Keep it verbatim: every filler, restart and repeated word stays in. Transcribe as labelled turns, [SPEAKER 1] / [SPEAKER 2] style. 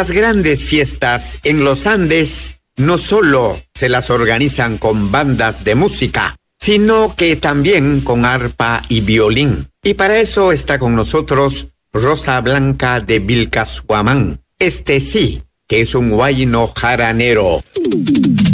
[SPEAKER 1] Las grandes fiestas en los Andes no solo se las organizan con bandas de música, sino que también con arpa y violín. Y para eso está con nosotros Rosa Blanca de Vilcashuamán. Este sí, que es un huayno jaranero.